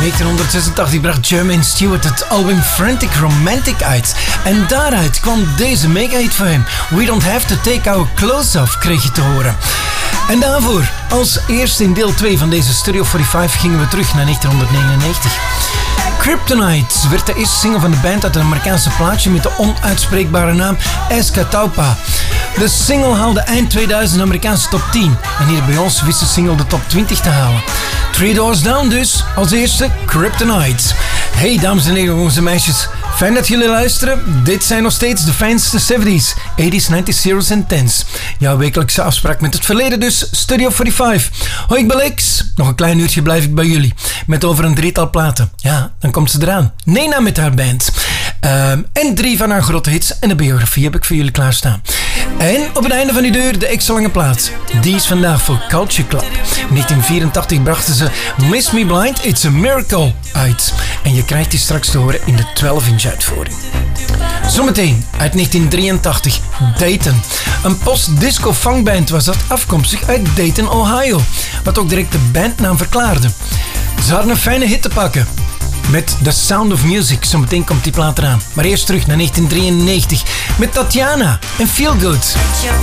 1986 bracht Jermaine Stewart het album Frantic Romantic uit. En daaruit kwam deze mega-hit voor hem. We Don't Have To Take Our Clothes Off, kreeg je te horen. En daarvoor, als eerste in deel 2 van deze Studio 45, gingen we terug naar 1999. Kryptonite werd de eerste single van de band uit een Amerikaanse plaatje met de onuitspreekbare naam Escataupa. De single haalde eind 2000 de Amerikaanse top 10 en hier bij ons wist de single de top 20 te halen. Three Doors Down dus, als eerste Kryptonite. Hey dames en heren, jongens en meisjes, fijn dat jullie luisteren. Dit zijn nog steeds de fijnste 70s, 80s, 90s, zeros en 10s. Jouw wekelijkse afspraak met het verleden dus, Studio 45. Hoi, ik ben Lex. Nog een klein uurtje blijf ik bij jullie. Met over een drietal platen. Ja, dan komt ze eraan. Nena met haar band. En 3 van haar grote hits. En de biografie heb ik voor jullie klaarstaan. En op het einde van die deur de extra lange plaat. Die is vandaag voor Culture Club. In 1984 brachten ze Miss Me Blind, It's a Miracle uit. En je krijgt die straks te horen in de 12-inch uitvoering. Zometeen uit 1983 Dayton. Een post-disco funkband was dat, afkomstig uit Dayton, Ohio. Wat ook direct de bandnaam verklaarde. Ze hadden een fijne hit te pakken. Met The Sound of Music. Zometeen komt die plaat eraan. Maar eerst terug naar 1993 met Tatiana en Feel Good. Your